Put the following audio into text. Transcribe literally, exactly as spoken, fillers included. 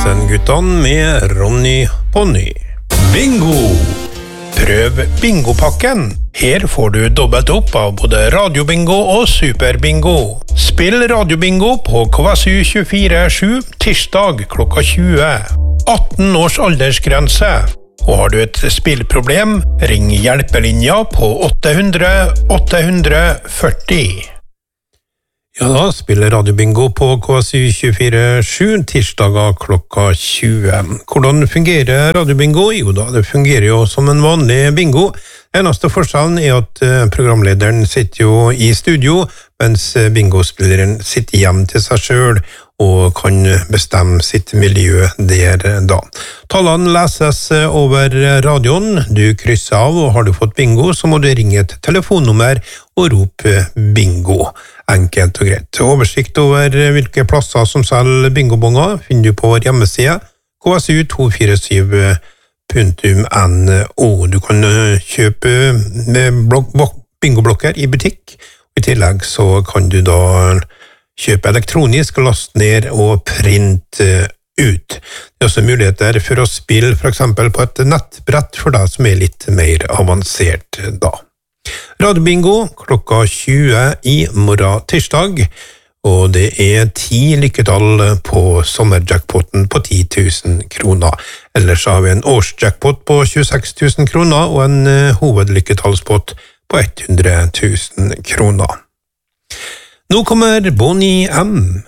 Olsen-guttene med Ronny Pony. Bingo! Prøv bingopakken. Her får du dobbelt opp av både radiobingo og superbingo. Spill radiobingo på K S U tjuefire sju tirsdag klokka tjue. atten års aldersgrense. Og har du et spillproblem, ring hjelpelinja på åtte hundre åtte hundre førti. Ja da, spiller radiobingo på K S U tjuefire sju tirsdager klokka tjue. Hvordan fungerer radiobingo? Jo da, det fungerer jo som en vanlig bingo. Eneste forskjellen er at programlederen sitter jo i studio, mens bingospilleren sitter hjem til seg selv og kan bestemme sitt miljø der da. Tallene leses over radioen, du krysser av, og har du fått bingo, så må du ringe et telefonnummer og rope bingo. Enkelt og greit. Oversikt over hvilke plasser som selger bingobonger finner du på vår hjemmeside K S U to fire syv punktum no. Du kan kjøpe bingoblokker i butikk, og i tillegg så kan du da kjøpe elektronisk, laste ned og printe ut. Det er også muligheter for å spille for eksempel på et nettbrett for deg som er litt mer avansert da. Radiobingo klokka tjue i morgen tirsdag, og det er ti lykketall på sommerjackpoten på ti tusen kroner. Ellers har vi en årsjackpot på tjueseks tusen kroner og en hovedlykketallspott på hundre tusen kroner. Nå kommer Bonnie M.